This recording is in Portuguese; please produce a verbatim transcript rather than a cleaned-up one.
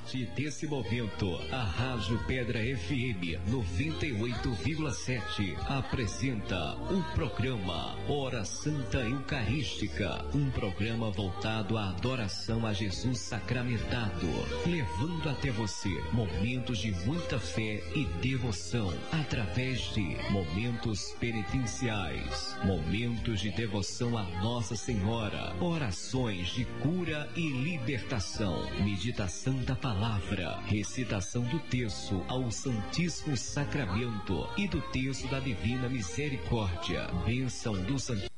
partir desse momento, a Rádio Pedra F M noventa e oito vírgula sete apresenta o programa Hora Santa Eucarística, um programa voltado à adoração a Jesus sacramentado, levando até você momentos de muita fé e devoção, através de momentos penitenciais, momentos de devoção a Nossa Senhora, orações de cura e libertação, meditação da palavra, recitação do terço ao Santíssimo Sacramento e do terço da Divina Misericórdia, bênção do Santíssimo